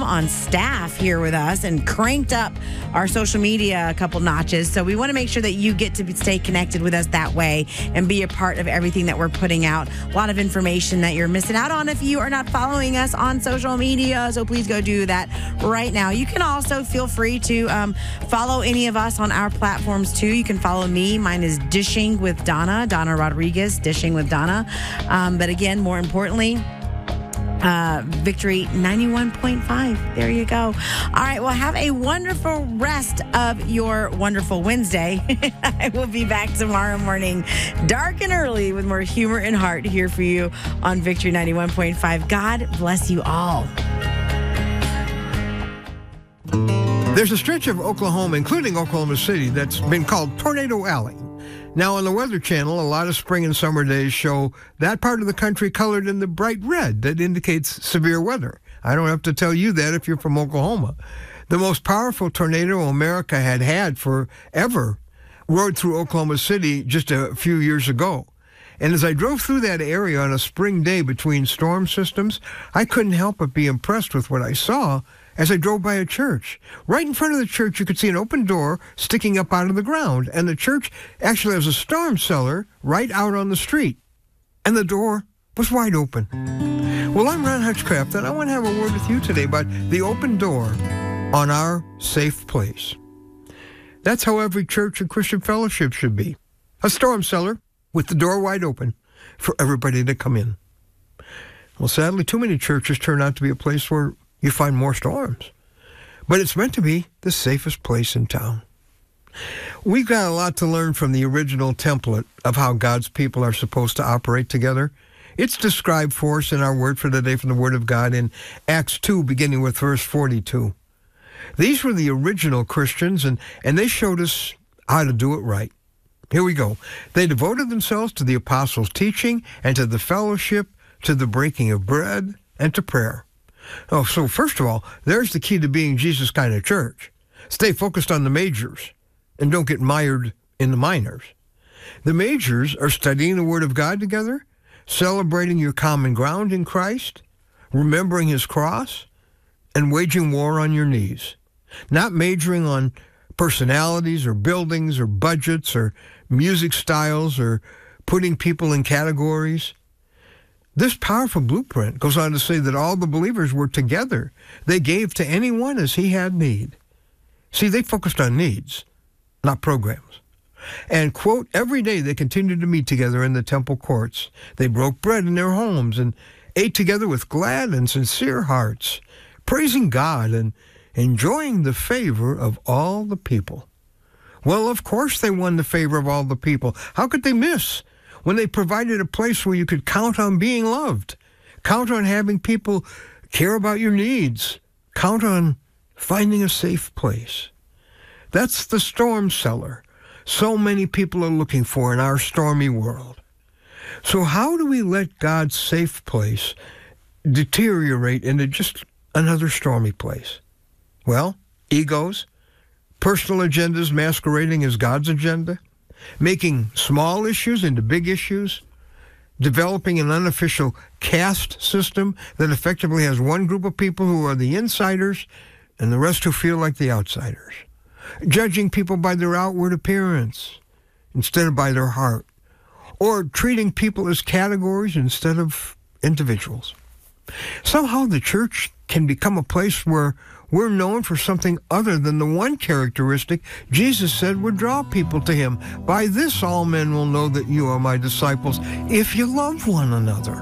on staff here with us and cranked up our social media a couple notches. So we want to make sure that you get to stay connected with us that way and be a part of everything that we're putting out. A lot of information that you're missing out on if you are not following us on social media. So please go do that right now. You can also feel free to follow any of us on our platforms too. You can follow me. Mine is Dishing with Donna Rodriguez, Dishing with Donna. But again, more importantly, Victory 91.5. There you go. All right. Well, have a wonderful rest of your wonderful Wednesday. I will be back tomorrow morning, dark and early, with more humor and heart here for you on Victory 91.5. God bless you all. There's a stretch of Oklahoma, including Oklahoma City, that's been called Tornado Alley. Now, on the Weather Channel, a lot of spring and summer days show that part of the country colored in the bright red that indicates severe weather. I don't have to tell you that if you're from Oklahoma. The most powerful tornado America had forever roared through Oklahoma City just a few years ago. And as I drove through that area on a spring day between storm systems, I couldn't help but be impressed with what I saw as I drove by a church. Right in front of the church, you could see an open door sticking up out of the ground, and the church actually has a storm cellar right out on the street, and the door was wide open. Well, I'm Ron Hutchcraft, and I want to have a word with you today about the open door on our safe place. That's how every church and Christian fellowship should be. A storm cellar with the door wide open for everybody to come in. Well, sadly, too many churches turn out to be a place where you find more storms. But it's meant to be the safest place in town. We've got a lot to learn from the original template of how God's people are supposed to operate together. It's described for us in our word for today from the Word of God in Acts 2, beginning with verse 42. These were the original Christians, and they showed us how to do it right. Here we go. They devoted themselves to the apostles' teaching and to the fellowship, to the breaking of bread, and to prayer. Oh, so first of all, there's the key to being Jesus' kind of church. Stay focused on the majors and don't get mired in the minors. The majors are studying the Word of God together, celebrating your common ground in Christ, remembering His cross, and waging war on your knees. Not majoring on personalities or buildings or budgets or music styles or putting people in categories. This powerful blueprint goes on to say that all the believers were together. They gave to anyone as he had need. See, they focused on needs, not programs. And, quote, every day they continued to meet together in the temple courts. They broke bread in their homes and ate together with glad and sincere hearts, praising God and enjoying the favor of all the people. Well, of course they won the favor of all the people. How could they miss? When they provided a place where you could count on being loved, count on having people care about your needs, count on finding a safe place. That's the storm cellar so many people are looking for in our stormy world. So how do we let God's safe place deteriorate into just another stormy place? Well, egos, personal agendas masquerading as God's agenda, making small issues into big issues, developing an unofficial caste system that effectively has one group of people who are the insiders and the rest who feel like the outsiders, judging people by their outward appearance instead of by their heart, or treating people as categories instead of individuals. Somehow the church can become a place where we're known for something other than the one characteristic Jesus said would draw people to him. By this all men will know that you are my disciples, if you love one another.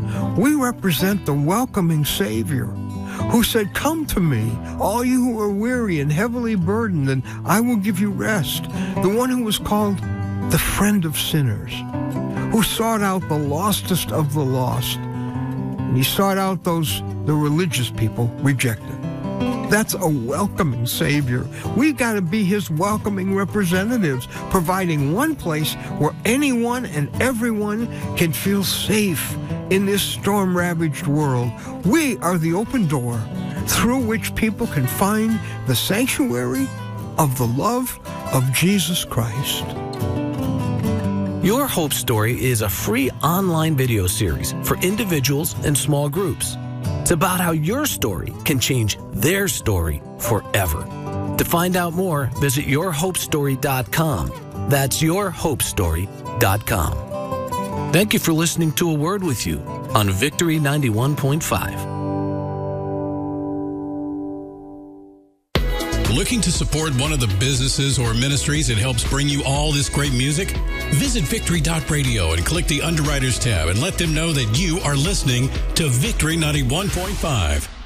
We represent the welcoming Savior who said, come to me, all you who are weary and heavily burdened, and I will give you rest. The one who was called the friend of sinners, who sought out the lostest of the lost. And he sought out the religious people rejected. That's a welcoming Savior. We've got to be his welcoming representatives, providing one place where anyone and everyone can feel safe in this storm-ravaged world. We are the open door through which people can find the sanctuary of the love of Jesus Christ. Your Hope Story is a free online video series for individuals and small groups. about how your story can change their story forever. To find out more, visit yourhopestory.com. That's yourhopestory.com. Thank you for listening to A Word With You on Victory 91.5. Looking to support one of the businesses or ministries that helps bring you all this great music? Visit Victory.radio and click the Underwriters tab and let them know that you are listening to Victory 91.5.